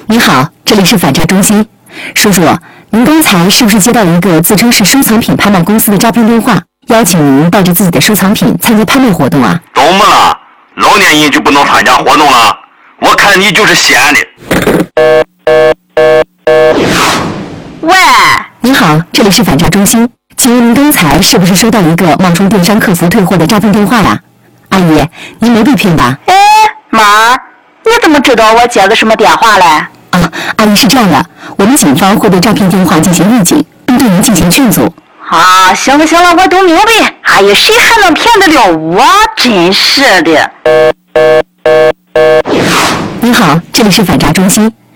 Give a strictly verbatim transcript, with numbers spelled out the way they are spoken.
您好，这里是反诈中心。叔叔，您刚才是不是接到一个自称是收藏品拍卖公司的诈骗电话，邀请您带着自己的收藏品参加拍卖活动啊？ 怎么了？老年人就不能参加活动了？我看你就是闲的。 喂， 您好，这里是反诈中心，请问您刚才是不是收到一个冒充电商客服退货的诈骗电话呀？阿姨，您没被骗吧？ 哎，妈儿，你怎么知道我接的什么电话嘞？ 啊，阿姨是这样的，我们警方会对诈骗电话进行预警，并对您进行劝阻。 啊，行了行了，我都明白。哎呀，谁还能骗得了我？真是的。 您好，这里是反诈中心，